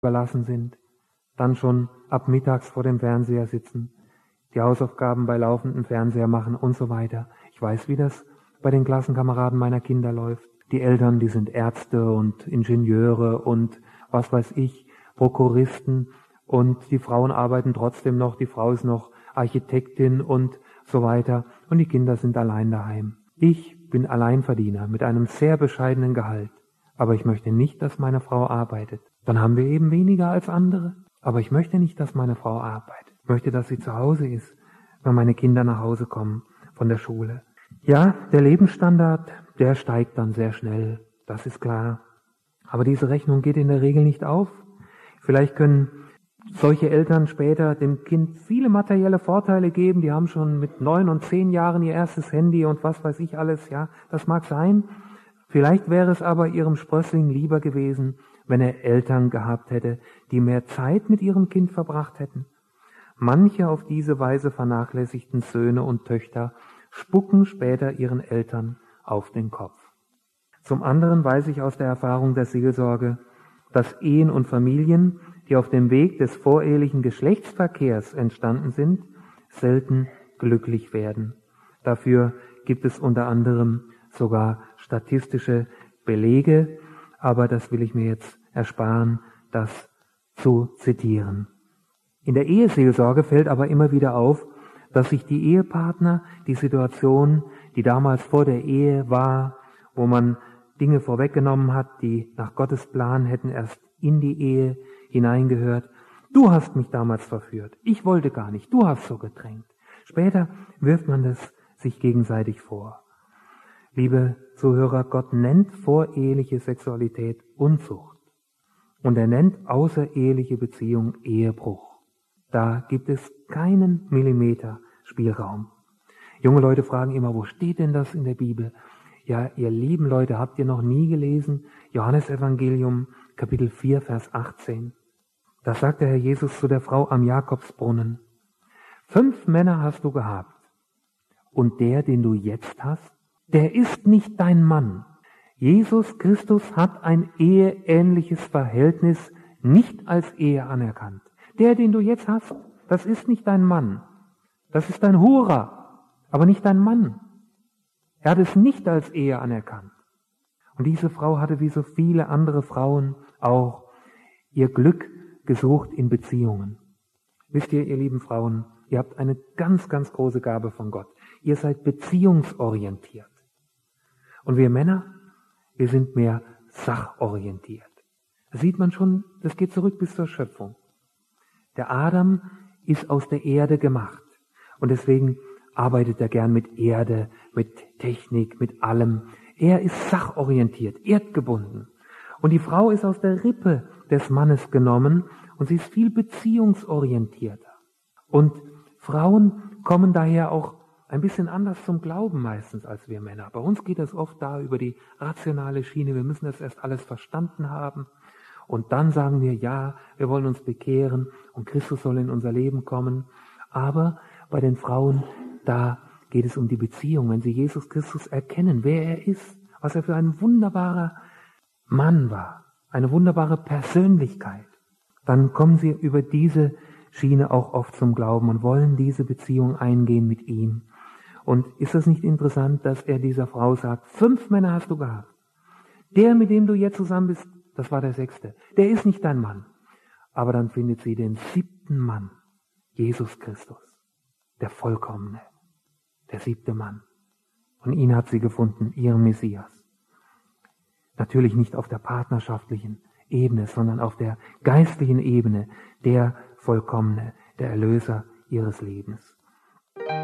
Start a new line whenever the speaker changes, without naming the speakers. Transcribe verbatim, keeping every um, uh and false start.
überlassen sind, dann schon ab mittags vor dem Fernseher sitzen, die Hausaufgaben bei laufendem Fernseher machen und so weiter. Ich weiß, wie das bei den Klassenkameraden meiner Kinder läuft. Die Eltern, die sind Ärzte und Ingenieure und was weiß ich, Prokuristen, und die Frauen arbeiten trotzdem noch, die Frau ist noch Architektin und so weiter, und die Kinder sind allein daheim. Ich bin Alleinverdiener mit einem sehr bescheidenen Gehalt, aber ich möchte nicht, dass meine Frau arbeitet. Dann haben wir eben weniger als andere, aber ich möchte nicht, dass meine Frau arbeitet. Ich möchte, dass sie zu Hause ist, wenn meine Kinder nach Hause kommen von der Schule. Ja, der Lebensstandard, der steigt dann sehr schnell, das ist klar. Aber diese Rechnung geht in der Regel nicht auf. Vielleicht können solche Eltern später dem Kind viele materielle Vorteile geben. Die haben schon mit neun und zehn Jahren ihr erstes Handy und was weiß ich alles. Ja, das mag sein. Vielleicht wäre es aber ihrem Sprössling lieber gewesen, wenn er Eltern gehabt hätte, die mehr Zeit mit ihrem Kind verbracht hätten. Manche auf diese Weise vernachlässigten Söhne und Töchter spucken später ihren Eltern auf den Kopf. Zum anderen weiß ich aus der Erfahrung der Seelsorge, dass Ehen und Familien, die auf dem Weg des vorehelichen Geschlechtsverkehrs entstanden sind, selten glücklich werden. Dafür gibt es unter anderem sogar statistische Belege, aber das will ich mir jetzt ersparen, das zu zitieren. In der Eheseelsorge fällt aber immer wieder auf, dass sich die Ehepartner die Situation, die damals vor der Ehe war, wo man Dinge vorweggenommen hat, die nach Gottes Plan hätten erst in die Ehe hineingehört. Du hast mich damals verführt. Ich wollte gar nicht. Du hast so gedrängt. Später wirft man das sich gegenseitig vor. Liebe Zuhörer, Gott nennt voreheliche Sexualität Unzucht. Und er nennt außereheliche Beziehung Ehebruch. Da gibt es keinen Millimeter Spielraum. Junge Leute fragen immer, wo steht denn das in der Bibel? Ja, ihr lieben Leute, habt ihr noch nie gelesen? Johannesevangelium, Kapitel vier, Vers achtzehn. Da sagt der Herr Jesus zu der Frau am Jakobsbrunnen: Fünf Männer hast du gehabt, und der, den du jetzt hast, der ist nicht dein Mann. Jesus Christus hat ein eheähnliches Verhältnis nicht als Ehe anerkannt. Der, den du jetzt hast, das ist nicht dein Mann. Das ist dein Hurer, aber nicht dein Mann. Er hat es nicht als Ehe anerkannt. Und diese Frau hatte wie so viele andere Frauen auch ihr Glück gesucht in Beziehungen. Wisst ihr, ihr lieben Frauen, ihr habt eine ganz, ganz große Gabe von Gott. Ihr seid beziehungsorientiert. Und wir Männer, wir sind mehr sachorientiert. Das sieht man schon, das geht zurück bis zur Schöpfung. Der Adam ist aus der Erde gemacht. Und deswegen arbeitet er gern mit Erde, mit Technik, mit allem. Er ist sachorientiert, erdgebunden. Und die Frau ist aus der Rippe des Mannes genommen und sie ist viel beziehungsorientierter. Und Frauen kommen daher auch ein bisschen anders zum Glauben meistens als wir Männer. Bei uns geht es oft da über die rationale Schiene. Wir müssen das erst alles verstanden haben. Und dann sagen wir, ja, wir wollen uns bekehren und Christus soll in unser Leben kommen. Aber bei den Frauen, da geht es um die Beziehung. Wenn sie Jesus Christus erkennen, wer er ist, was er für ein wunderbarer Mann war, eine wunderbare Persönlichkeit, dann kommen sie über diese Schiene auch oft zum Glauben und wollen diese Beziehung eingehen mit ihm. Und ist das nicht interessant, dass er dieser Frau sagt, fünf Männer hast du gehabt. Der, mit dem du jetzt zusammen bist, das war der sechste. Der ist nicht dein Mann. Aber dann findet sie den siebten Mann, Jesus Christus, der Vollkommene, der siebte Mann. Und ihn hat sie gefunden, ihren Messias. Natürlich nicht auf der partnerschaftlichen Ebene, sondern auf der geistlichen Ebene, der Vollkommene, der Erlöser ihres Lebens.